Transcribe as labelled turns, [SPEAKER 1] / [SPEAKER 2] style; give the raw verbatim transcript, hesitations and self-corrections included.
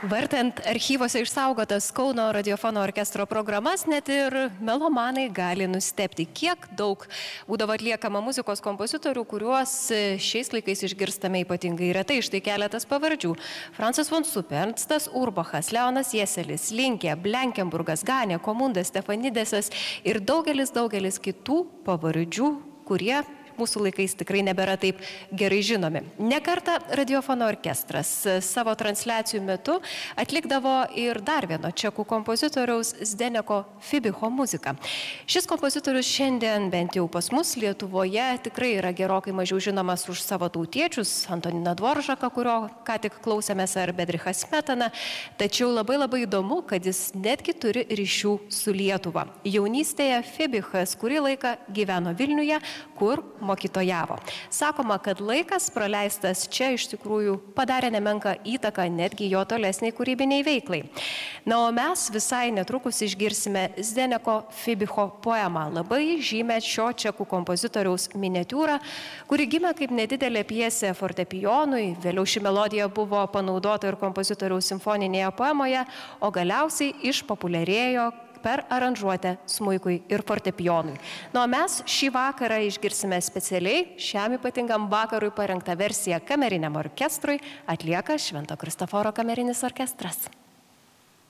[SPEAKER 1] Vartant archyvose išsaugotas Kauno radiofono orkestro programas, net ir melomanai gali nustebti, kiek daug būdavo atliekama muzikos kompozitorių, kuriuos šiais laikais išgirstame ypatingai retai. Štai keletas pavardžių. Francis von Suppe, Ernstas Urbachas, Leonas Jeselis, Linkė, Blankenburgas, Ganė, Komundas, Stefanidesas ir daugelis, daugelis kitų pavardžių, kurie mūsų laikais tikrai nebėra taip gerai žinomi. Nekartą radiofono orkestras savo transliacijų metu atlikdavo ir dar vieno čekų kompozitoriaus Zdeneko Fibicho muziką. Šis kompozitorius šiandien bent jau pas mus Lietuvoje tikrai yra gerokai mažiau žinomas už savo tautiečius, Antoniną Dvoržaką, kurio ką tik klausėmės, ar Bedrichą Smetaną, tačiau labai labai įdomu, kad jis netgi turi ryšių su Lietuva. Jaunystėje Fibichas kurį laiką gyveno Vilniuje, kur mokytojavo. Sakoma, kad laikas praleistas čia iš tikrųjų padarė nemenką įtaką netgi jo tolesniai kūrybiniai veiklai. Na, o mes visai netrukus išgirsime Zdeneko Fibicho poemą, labai žymę šio čekų kompozitoriaus miniatiūrą, kuri gimė kaip nedidelė pjesė fortepijonui, vėliau ši melodija buvo panaudota ir kompozitoriaus simfoninėje poemoje, o galiausiai išpopuliarėjo per aranžuotę smuikui ir fortepijonui. Na, o mes šį vakarą išgirsime specialiai šiam ypatingam vakarui parengtą versiją kameriniam orkestrui, atlieka Švento Kristoforo kamerinis orkestras.